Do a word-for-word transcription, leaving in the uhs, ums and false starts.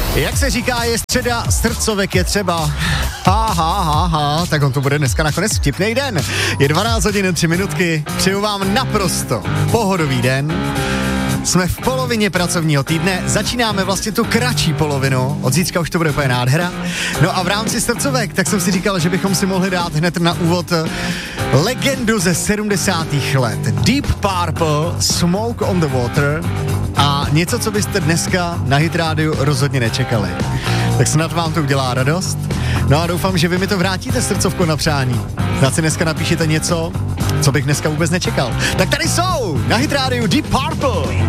Jak se říká, je středa, srdcovek je třeba. Ha, ha, ha, ha, tak on to bude dneska nakonec vtipnej den. Je dvanáct hodin tři minutky, přeju vám naprosto pohodový den. Jsme v polovině pracovního týdne, začínáme vlastně tu kratší polovinu, od zítřka už to bude úplně nádhera. No a v rámci srdcovek, tak jsem si říkal, že bychom si mohli dát hned na úvod legendu ze sedmdesátých let. Deep Purple, Smoke on the Water a něco, co byste dneska na Hit rádiu rozhodně nečekali. Tak snad vám to udělá radost. No a doufám, že vy mi to vrátíte srdcovku na přání. Snad si dneska napíšete něco, co bych dneska vůbec nečekal. Tak tady jsou na Hit rádiu Deep Purple.